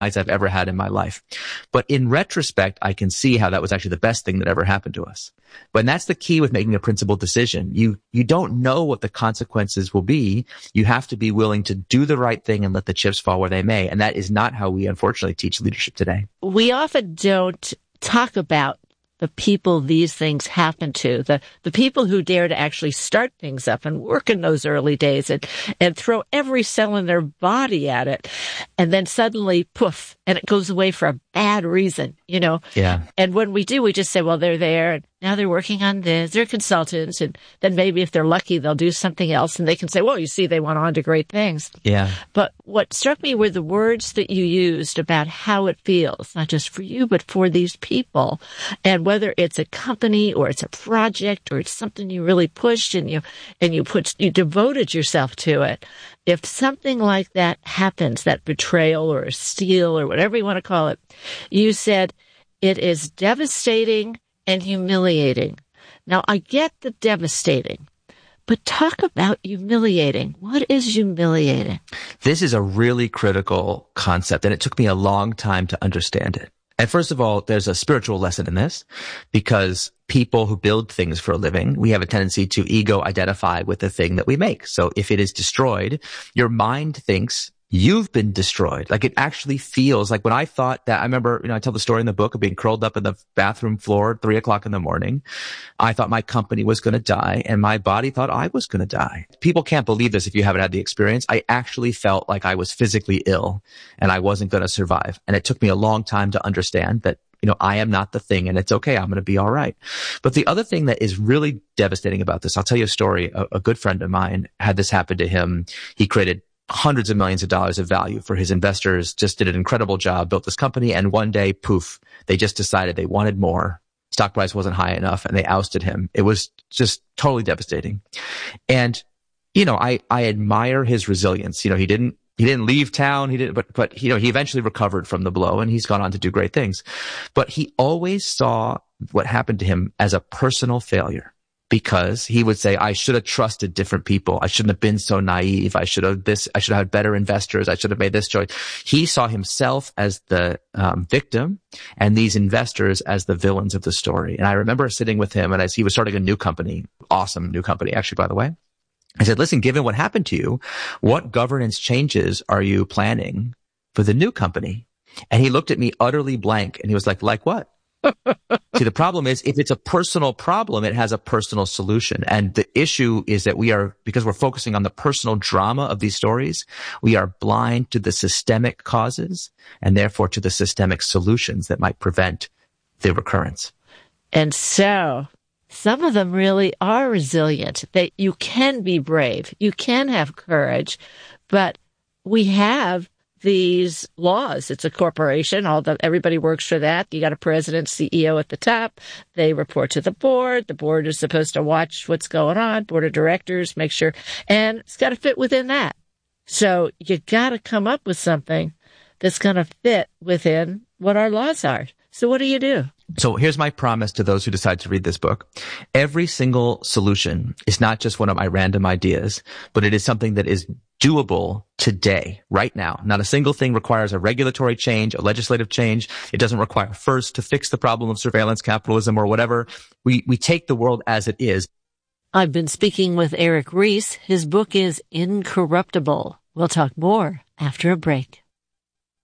I've ever had in my life. But in retrospect, I can see how that was actually the best thing that ever happened to us. But that's the key with making a principled decision. You don't know what the consequences will be. You have to be willing to do the right thing and let the chips fall where they may. And that is not how we unfortunately teach leadership today. We often don't talk about the people these things happen to, the people who dare to actually start things up and work in those early days and throw every cell in their body at it. And then suddenly, poof, and it goes away for a bad reason, Yeah. And when we do, we just say, well, they're there. And now they're working on this. They're consultants. And then maybe if they're lucky, they'll do something else. And they can say, well, you see, they went on to great things. Yeah. But what struck me were the words that you used about how it feels, not just for you, but for these people. And whether it's a company or it's a project or it's something you really pushed and you devoted yourself to it. If something like that happens, that betrayal or a steal or whatever you want to call it, you said it is devastating and humiliating. Now, I get the devastating, but talk about humiliating. What is humiliating? This is a really critical concept, and it took me a long time to understand it. And first of all, there's a spiritual lesson in this, because people who build things for a living, we have a tendency to ego identify with the thing that we make. So if it is destroyed, your mind thinks you've been destroyed. Like, it actually feels like when I thought that, I remember, I tell the story in the book of being curled up in the bathroom floor at 3:00 in the morning. I thought my company was going to die and my body thought I was going to die. People can't believe this if you haven't had the experience. I actually felt like I was physically ill and I wasn't going to survive. And it took me a long time to understand that, I am not the thing and it's okay. I'm going to be all right. But the other thing that is really devastating about this, I'll tell you a story. A good friend of mine had this happen to him. He created hundreds of millions of dollars of value for his investors, just did an incredible job, built this company, and one day, poof, they just decided they wanted more. Stock price wasn't high enough and they ousted him. It was just totally devastating. And, I admire his resilience. He didn't leave town. But he eventually recovered from the blow and he's gone on to do great things. But he always saw what happened to him as a personal failure. Because he would say, I should have trusted different people. I shouldn't have been so naive. I should have had better investors. I should have made this choice. He saw himself as the victim and these investors as the villains of the story. And I remember sitting with him, and as he was starting a new company, awesome new company, actually, by the way. I said, listen, given what happened to you, what governance changes are you planning for the new company? And he looked at me utterly blank and he was like what? See, the problem is, if it's a personal problem, it has a personal solution. And the issue is that because we're focusing on the personal drama of these stories, we are blind to the systemic causes and therefore to the systemic solutions that might prevent the recurrence. And so some of them really are resilient. You can be brave. You can have courage, but we have these laws. It's a corporation. Everybody works for that. You got a president, CEO at the top. They report to the board. The board is supposed to watch what's going on. Board of directors, make sure, and it's got to fit within that. So you got to come up with something that's going to fit within what our laws are. So what do you do? So here's my promise to those who decide to read this book. Every single solution is not just one of my random ideas, but it is something that is doable today, right now. Not a single thing requires a regulatory change, a legislative change. It doesn't require first to fix the problem of surveillance capitalism or whatever. We take the world as it is. I've been speaking with Eric Ries. His book is Incorruptible. We'll talk more after a break.